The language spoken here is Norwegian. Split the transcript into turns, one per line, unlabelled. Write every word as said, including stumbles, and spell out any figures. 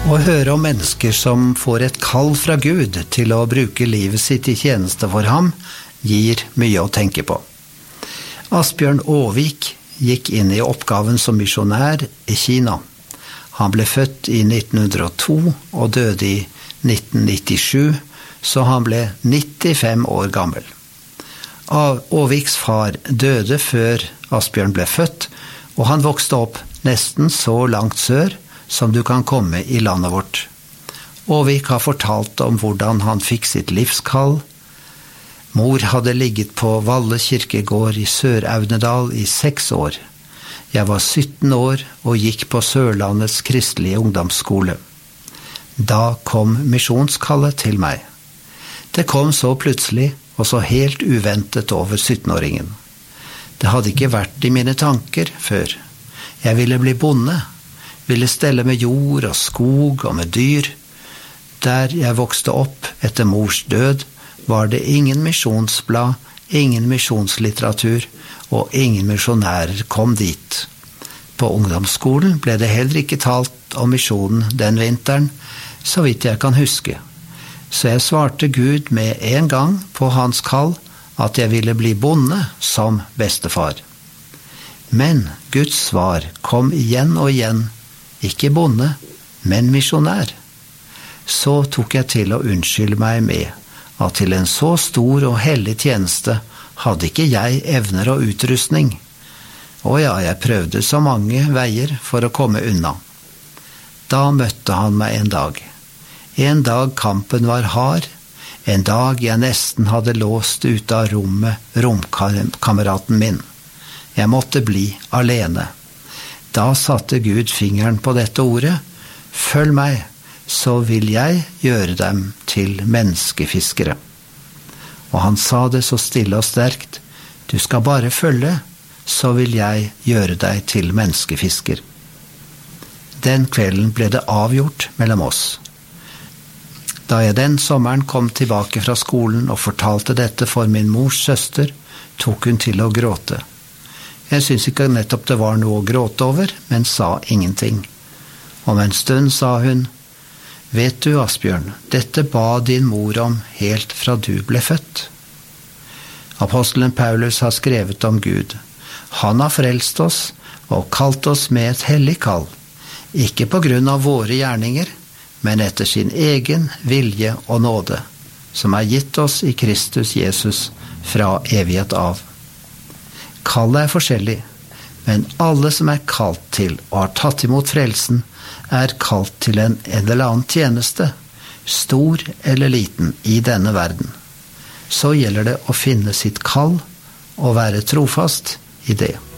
Å høre om mennesker som får et kall fra Gud til å bruke livet sitt i tjeneste for ham, gir mye å tenke på. Asbjørn Aavik gikk inn i oppgaven som misjonær i Kina. Han ble født i nitten hundre og to og døde i nitten nittisju, så han ble nittifem år gammel. Aaviks far døde før Asbjørn ble født, og han vokste opp nesten så langt sør som du kan komme i landet vårt. Aavik har fortalt om hvordan han fikk sitt livskall. Mor hadde ligget på Valle kirkegård i Sør-Audnedal i seks år. Jeg var sytten år og gikk på Sørlandets kristelige ungdomsskole. Da kom misjonskallet til meg. Det kom så plutselig og så helt uventet over syttenåringen. Det hadde ikke vært i mine tanker før. Jeg ville bli bonde, ville stelle med jord og skog og med dyr. Der jeg vokste opp etter mors død, var det ingen misjonsblad, ingen misjonslitteratur, og ingen misjonærer kom dit. På ungdomsskolen ble det heller ikke talt om misjonen den vinteren, så vidt jeg kan huske. Så jeg svarte Gud med en gang på hans kall at jeg ville bli bonde som bestefar. Men Guds svar kom igjen og igjen, ikke bonde, men misjonær. Så tok jeg til å unnskylde meg med at til en så stor og hellig tjeneste hadde ikke jeg evner og utrustning. Og ja, jeg prøvde så mange veier for å komme unna. Da møtte han meg en dag. En dag kampen var hard, en dag jeg nesten hadde låst ut av rommet romkameraten min. Jeg måtte bli alene. Da satte Gud fingeren på dette ordet. Følg meg, så vil jeg gjøre dem til menneskefiskere. Og han sa det så stille og sterkt. Du skal bare følge, så vil jeg gjøre deg til menneskefisker. Den kvelden ble det avgjort mellom oss. Da jeg den sommeren kom tilbake fra skolen og fortalte dette for min mors søster, tok hun til å gråte. Jeg synes ikke nettopp det var noe å gråte over, men sa ingenting. Om en stund sa hun, vet du, Asbjørn, dette ba din mor om helt fra du ble født. Apostelen Paulus har skrevet om Gud. Han har frelst oss og kalt oss med et hellig kall, ikke på grunn av våre gjerninger, men etter sin egen vilje og nåde, som er gitt oss i Kristus Jesus fra evighet av. Kallet er forskjellig, men alle som er kalt til og har tatt imot frelsen, er kalt til en eller annen tjeneste, stor eller liten i denne verden. Så gjelder det å finne sitt kall og være trofast i det.